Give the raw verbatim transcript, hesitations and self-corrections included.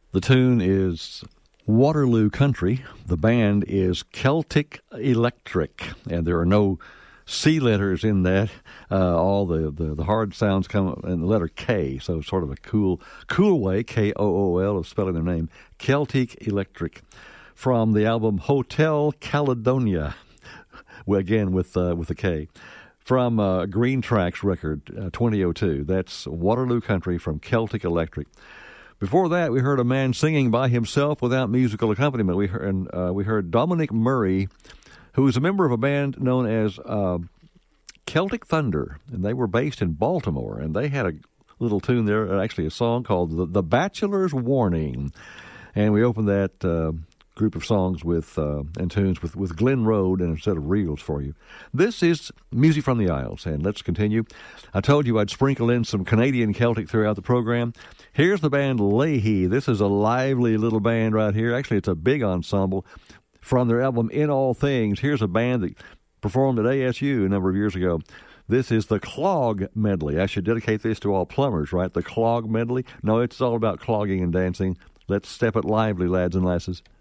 The tune is Waterloo Country. The band is Celtic Electric, and there are no C letters in that. Uh, all the, the, the hard sounds come in the letter K, so sort of a cool cool way, K O O L, of spelling their name. Celtic Electric, from the album Hotel Caledonia, well, again with uh, with a K, from uh, Green Tracks record, uh, twenty oh two. That's Waterloo Country from Celtic Electric. Before that, we heard a man singing by himself without musical accompaniment. We heard, uh, we heard Dominic Murray, who is a member of a band known as uh, Celtic Thunder, and they were based in Baltimore, and they had a little tune there, actually a song called The, the Bachelor's Warning. And we opened that uh, group of songs with uh, and tunes with, with Glen Road and a set of reels for you. This is Music from the Isles, and let's continue. I told you I'd sprinkle in some Canadian Celtic throughout the program. Here's the band Leahy. This is a lively little band right here. Actually, it's a big ensemble from their album In All Things. Here's a band that performed at A S U a number of years ago. This is the Clog Medley. I should dedicate this to all plumbers, right? The Clog Medley. No, it's all about clogging and dancing. Let's step it lively, lads and lasses.